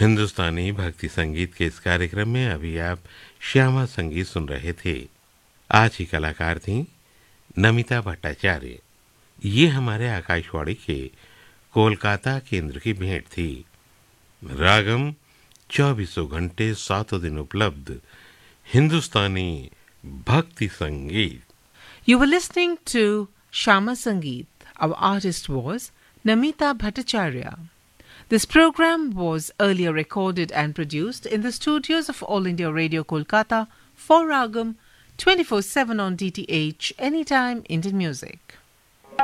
हिंदुस्तानी भक्ति संगीत के इस कार्यक्रम में अभी आप श्यामा संगीत सुन रहे थे। आज की कलाकार थीं नमिता भट्टाचार्य। ये हमारे आकाशवाणी के कोलकाता केंद्र की भेंट थी। रागम 24 घंटे 7 दिन उपलब्ध हिंदुस्तानी भक्ति संगीत। You were listening to Shama Sangeet. Our artist was Namita Bhattacharya. This program was earlier recorded and produced in the studios of All India Radio Kolkata for Ragam 24/7 on DTH Anytime Indian Music.